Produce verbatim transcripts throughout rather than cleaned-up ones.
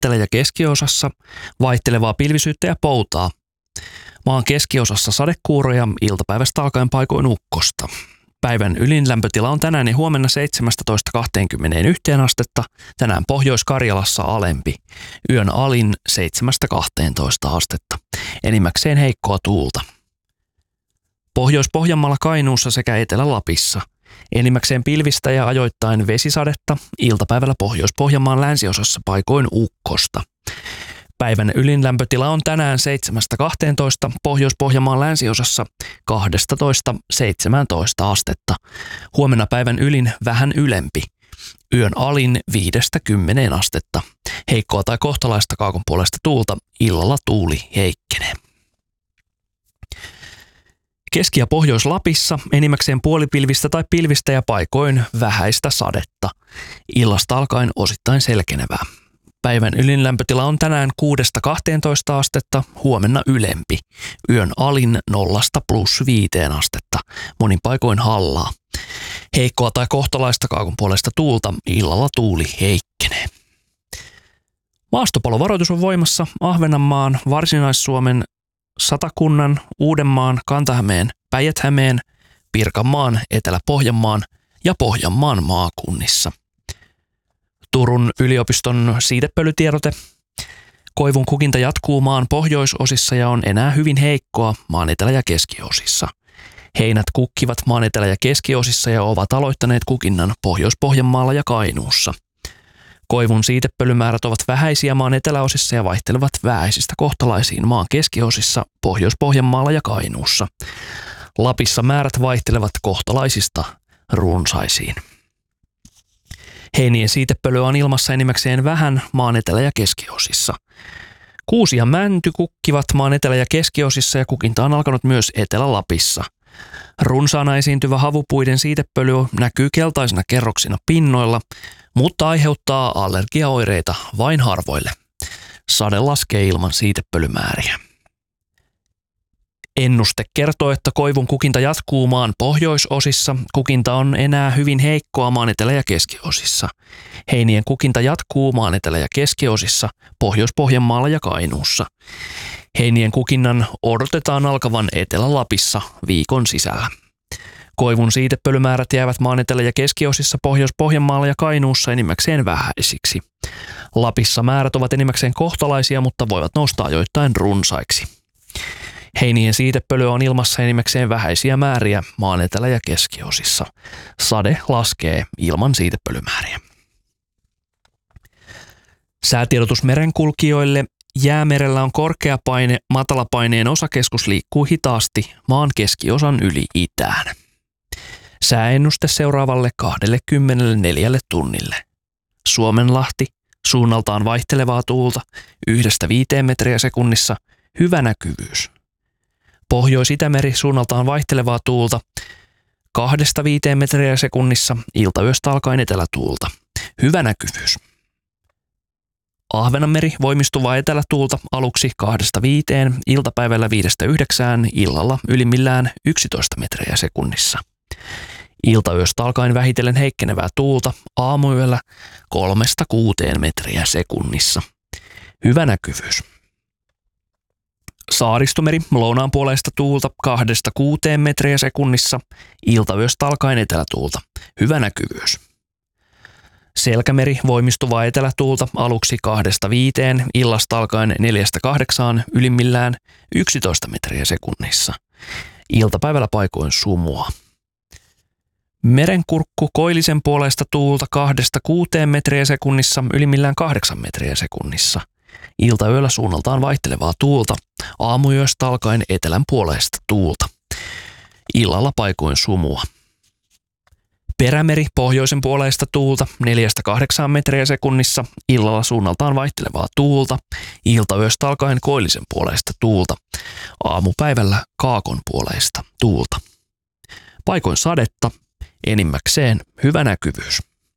etelä- ja keskiosassa vaihtelevaa pilvisyyttä ja poutaa. Maan keskiosassa sadekuuroja, iltapäivästä alkaen paikoin ukkosta. Päivän ylin lämpötila on tänään ja huomenna seitsemästätoista kahteenkymmeneenyhteen astetta, tänään Pohjois-Karjalassa alempi. Yön alin seitsemästä kahteentoista astetta. Enimmäkseen heikkoa tuulta. Pohjois-Pohjanmaalla, Kainuussa sekä Etelä-Lapissa. Enimmäkseen pilvistä ja ajoittain vesisadetta, iltapäivällä Pohjois-Pohjanmaan länsiosassa paikoin ukkosta. Päivän ylin lämpötila on tänään seitsemästä kahteentoista, Pohjois-Pohjanmaan länsiosassa kaksitoista seitsemäntoista astetta. Huomenna päivän ylin vähän ylempi. Yön alin viidestä kymmeneen astetta. Heikkoa tai kohtalaista kaakon puolesta tuulta, illalla tuuli heikkenee. Keski- ja Pohjois-Lapissa enimmäkseen puolipilvistä tai pilvistä ja paikoin vähäistä sadetta. Illasta alkaen osittain selkenevää. Päivän ylin lämpötila on tänään kuudesta kahteentoista astetta, huomenna ylempi. Yön alin nollasta plus viiteen astetta, monin paikoin hallaa. Heikkoa tai kohtalaista kaakon puolesta tuulta, illalla tuuli heikkenee. Maastopalovaroitus on voimassa Ahvenanmaan, Varsinais-Suomen, Satakunnan, Uudenmaan, Kanta-Hämeen, Päijät-Hämeen, Pirkanmaan, Etelä-Pohjanmaan ja Pohjanmaan maakunnissa. Turun yliopiston siitepölytiedote. Koivun kukinta jatkuu maan pohjoisosissa ja on enää hyvin heikkoa maan etelä- ja keskiosissa. Heinät kukkivat maan etelä- ja keskiosissa ja ovat aloittaneet kukinnan Pohjois-Pohjanmaalla ja Kainuussa. Koivun siitepölymäärät ovat vähäisiä maan eteläosissa ja vaihtelevat vähäisistä kohtalaisiin maan keskiosissa Pohjois-Pohjanmaalla ja Kainuussa. Lapissa määrät vaihtelevat kohtalaisista runsaisiin. Heinien siitepölyä on ilmassa enimmäkseen vähän maan etelä- ja keskiosissa. Kuusi ja mänty kukkivat maan etelä- ja keskiosissa ja kukinta on alkanut myös Etelä-Lapissa. Runsaana esiintyvä havupuiden siitepöly näkyy keltaisina kerroksina pinnoilla, mutta aiheuttaa allergiaoireita vain harvoille. Sade laskee ilman siitepölymääriä. Ennuste kertoo, että koivun kukinta jatkuu maan pohjoisosissa. Kukinta on enää hyvin heikkoa maan etelä- ja keskiosissa. Heinien kukinta jatkuu maan etelä- ja keskiosissa, Pohjois-Pohjanmaalla ja Kainuussa. Heinien kukinnan odotetaan alkavan Etelä-Lapissa viikon sisällä. Koivun siitepölymäärät jäävät maan etelä- ja keskiosissa, Pohjois-Pohjanmaalla ja Kainuussa enimmäkseen vähäisiksi. Lapissa määrät ovat enimmäkseen kohtalaisia, mutta voivat nousta ajoittain runsaiksi. Heinien siitepölyä on ilmassa enimmäkseen vähäisiä määriä maan etelä- ja keskiosissa. Sade laskee ilman siitepölymääriä. Säätiedotus merenkulkijoille. Jäämerellä on korkea paine, matalapaineen osakeskus liikkuu hitaasti maan keskiosan yli itään. Sääennuste seuraavalle kaksikymmentäneljä tunnille. Suomenlahti, suunnaltaan vaihtelevaa tuulta, yhdestä viiteen metriä sekunnissa, hyvä näkyvyys. Pohjois-Itämeri, suunnaltaan vaihtelevaa tuulta, kahdesta viiteen metriä sekunnissa, iltayöstä alkaen etelätuulta, hyvä näkyvyys. Ahvenanmeri, voimistuvaa etelätuulta, aluksi kahdesta viiteen, iltapäivällä viidestä yhdeksään, illalla ylimmillään yksitoista metriä sekunnissa. Iltayöstä alkaen vähitellen heikkenevää tuulta, aamuyöllä kolmesta kuuteen metriä sekunnissa. Hyvä näkyvyys. Saaristomeri, lounaan puoleista tuulta kahdesta kuuteen metriä sekunnissa, iltayöstä alkaen etelätuulta. Hyvä näkyvyys. Selkämeri, voimistuvaa etelätuulta, aluksi kahdesta viiteen, illasta alkaen neljästä kahdeksaan, ylimmillään yksitoista metriä sekunnissa. Iltapäivällä paikoin sumua. Merenkurkku, koillisen puoleista tuulta kahdesta kuuteen metriä sekunnissa, ylimmillään kahdeksan metriä sekunnissa. Iltayöllä suunnaltaan vaihtelevaa tuulta, aamuyöstä alkaen etelän puoleista tuulta. Illalla paikoin sumua. Perämeri, pohjoisen puoleista tuulta neljästä kahdeksaan metriä sekunnissa, illalla suunnaltaan vaihtelevaa tuulta, iltayöstä alkaen koillisen puoleista tuulta, aamupäivällä kaakon puoleista tuulta. Paikoin sadetta, enimmäkseen hyvä näkyvyys.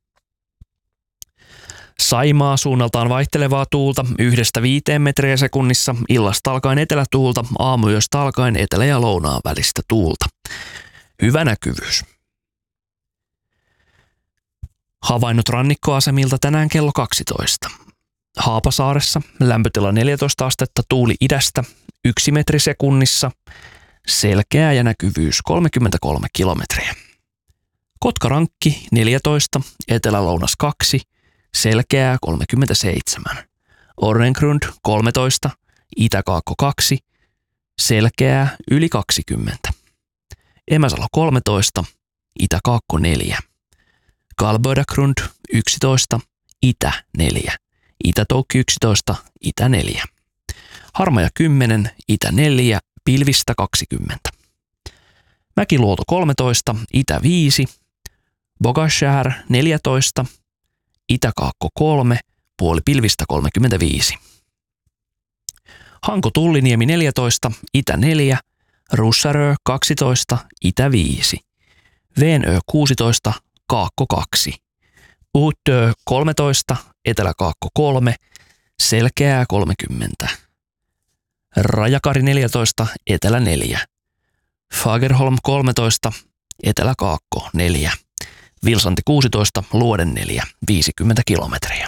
Saimaa, suunnaltaan vaihtelevaa tuulta yhdestä viiteen metriä sekunnissa, illasta alkaen etelätuulta, aamuyöstä alkaen etelä- ja lounaan välistä tuulta. Hyvä näkyvyys. Havainnot rannikkoasemilta tänään kello kaksitoista. Haapasaaressa lämpötila neljätoista astetta, tuuli idästä yksi metri sekunnissa, selkeä ja näkyvyys kolmekymmentäkolme kilometriä. Kotkarankki neljätoista, etelä-lounas kaksi, selkeää kolmekymmentäseitsemän. Orrengrund kolmetoista, itä-kaakko kaksi, selkeää yli kaksikymmentä. Emäsalo kolmetoista, itä-kaakko neljä. Kalbödagrund yksitoista, itä neljä. Itä-Toukki yksitoista, itä neljä. Harmaja kymmenen, itä neljä, pilvistä kaksikymmentä. Mäkiluoto kolmetoista, itä viisi. Bogashär neljätoista, itä-kaakko kolme, puoli pilvistä kolmekymmentäviisi. Hanko Tulliniemi neljätoista, itä neljä. Russarö kaksitoista, itä viisi. Veenö kuusitoista, kaakko kaksi. Uutö kolmetoista, etelä-kaakko kolme, selkeää kolmekymmentä. Rajakari neljätoista, etelä neljä. Fagerholm kolmetoista, etelä-kaakko neljä. Vilsanti kuusitoista, luoden neljä, viisikymmentä kilometriä.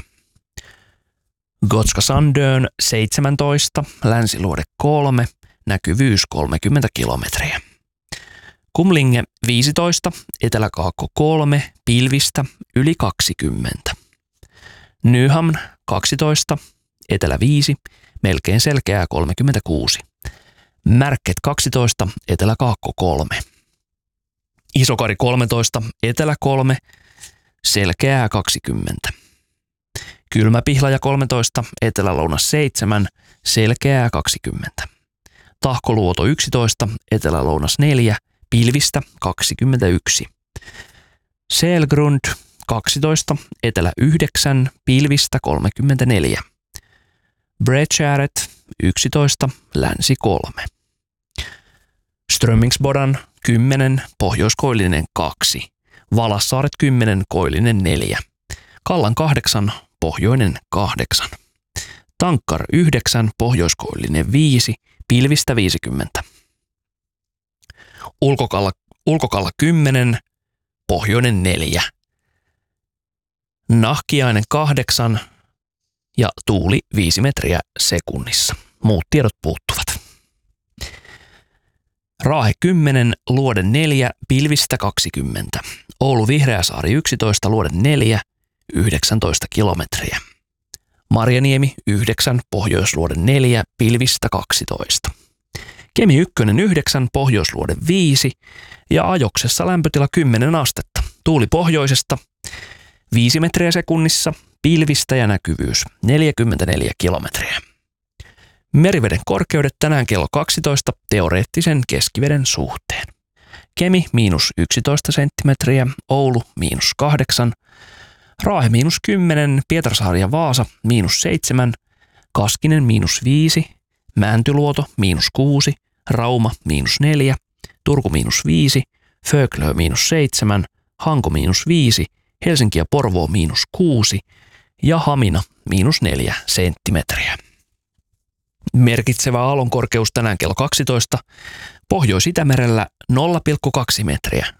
Gotska Sandön seitsemäntoista, länsiluode kolme, näkyvyys kolmekymmentä kilometriä. Kumlinge viisitoista, etelä-kaakko kolme, pilvistä yli kaksikymmentä. Nyhamn kaksitoista, etelä viisi, melkein selkeää kolmekymmentäkuusi. Märket kaksitoista, etelä-kaakko kolme. Isokari kolmetoista, etelä kolme, selkeää kaksikymmentä. Kylmäpihlaja kolmetoista, etelä-lounas seitsemän, selkeää kaksikymmentä. Tahkoluoto yksitoista, etelä-lounas neljä, pilvistä kaksikymmentäyksi. Selgrund kaksitoista, etelä yhdeksän, pilvistä kolmekymmentäneljä. Bredskäret yksitoista, länsi kolme. Strömingsbodan kymmenen, pohjoiskoillinen kaksi. Valassaaret kymmenen, koillinen neljä. Kallan kahdeksan, pohjoinen kahdeksan. Tankkar yhdeksän, pohjoiskoillinen viisi, pilvistä viisikymmentä. Ulkokalla, ulkokalla kymmenen, pohjoinen neljä. Nahkiainen kahdeksan ja tuuli viisi metriä sekunnissa. Muut tiedot puuttuvat. Raahe kymmenen, luoden neljä, pilvistä kaksikymmentä. Oulu Vihreäsaari yksitoista, luoden neljä, yhdeksäntoista kilometriä. Marjaniemi yhdeksän, pohjoisluoden neljä, pilvistä kaksitoista. Kemi ykkönen yhdeksän, pohjoisluoden viisi ja Ajoksessa lämpötila kymmenen astetta. Tuuli pohjoisesta viisi metriä sekunnissa, pilvistä ja näkyvyys neljäkymmentäneljä kilometriä. Meriveden korkeudet tänään kello kaksitoista teoreettisen keskiveden suhteen. Kemi miinus yksitoista senttimetriä, Oulu miinus kahdeksan, Raahe miinus kymmenen, Pietarsaari ja Vaasa miinus seitsemän, Kaskinen miinus viisi, Mäntyluoto miinus kuusi, Rauma miinus neljä, Turku miinus viisi, Föglö miinus seitsemän, Hanko miinus viisi, Helsinki ja Porvoo miinus kuusi ja Hamina miinus neljä senttimetriä. Merkitsevä aallonkorkeus tänään kello kaksitoista, Pohjois-Itämerellä nolla pilkku kaksi metriä,